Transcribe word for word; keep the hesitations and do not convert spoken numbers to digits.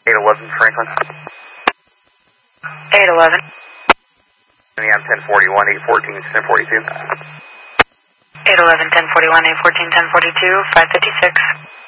eight eleven Franklin. eight eleven. Yeah, I'm ten forty-one, eight fourteen, ten forty-two. eight eleven, ten forty-one, eight fourteen, ten forty-two, five fifty-six.